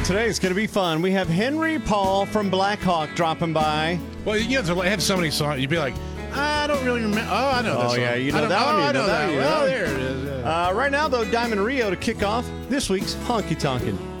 Today it's going to be fun. We have Henry Paul from Blackhawk dropping by. Well, you have to have so many songs. You'd be like, I don't really remember. Oh, I know that song. Oh, yeah, you know I that one. I know that. one. Well, there it is. Yeah. Right now, though, Diamond Rio to kick off this week's Honky Tonkin'.